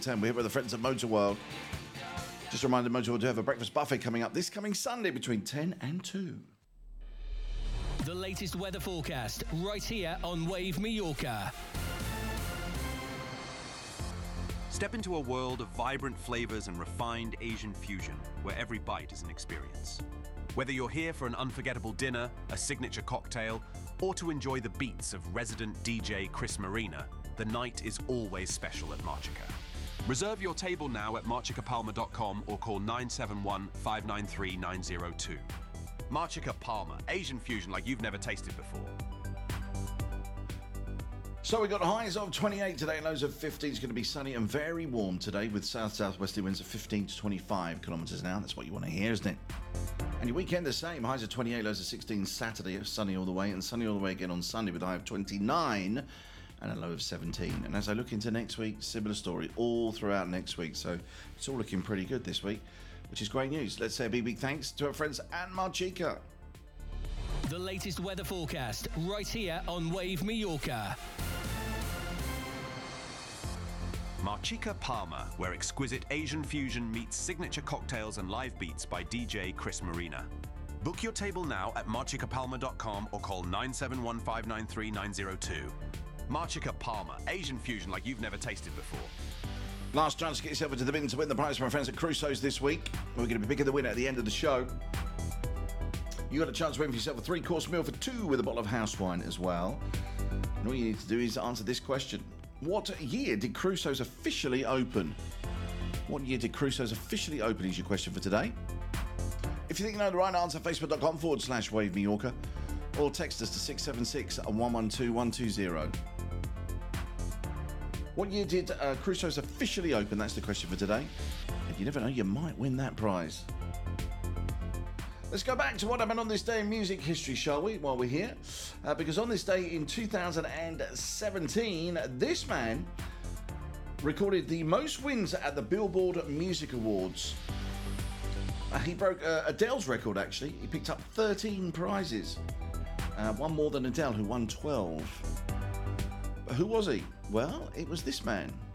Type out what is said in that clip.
10. We're here with the friends at Motor World. Just a reminder, Motor World do have a breakfast buffet coming up this coming Sunday between 10 and 2. The latest weather forecast right here on Wave Mallorca. Step into a world of vibrant flavors and refined Asian fusion, where every bite is an experience. Whether you're here for an unforgettable dinner, a signature cocktail, or to enjoy the beats of resident DJ Chris Marina, the night is always special at Marchica. Reserve your table now at marchicapalma.com or call 971 593 902. Marchica Palma, Asian fusion like you've never tasted before. So we got highs of 28 today, lows of 15. It's going to be sunny and very warm today with south-southwesterly winds of 15 to 25 kilometres an hour. That's what you want to hear, isn't it? And your weekend the same. Highs of 28, lows of 16 Saturday, sunny all the way, and sunny all the way again on Sunday with a high of 29 and a low of 17. And as I look into next week, similar story all throughout next week. So it's all looking pretty good this week, which is great news. Let's say a big thanks to our friends at Marchica. The latest weather forecast right here on Wave Mallorca. Marchica Palma, where exquisite Asian fusion meets signature cocktails and live beats by DJ Chris Marina. Book your table now at marchicapalma.com or call 971 593 902. Marchica Palma, Asian fusion like you've never tasted before. Last chance to get yourself into the bin to win the prize from our friends at Crusoe's this week. We're going to be picking the winner at the end of the show. You got a chance to win for yourself a 3-course meal for 2 with a bottle of house wine as well. And all you need to do is answer this question. What year did Crusoe's officially open? What year did Crusoe's officially open is your question for today. If you think you know the right answer, facebook.com/Wave Mallorca or text us to 676 112 120. What year did Crusoe's officially open? That's the question for today. And you never know, you might win that prize. Let's go back to what happened on this day in music history, shall we, while we're here? Because on this day in 2017, this man recorded the most wins at the Billboard Music Awards. He broke Adele's record, actually. He picked up 13 prizes. One more than Adele, who won 12. But who was he? Well, it was this man.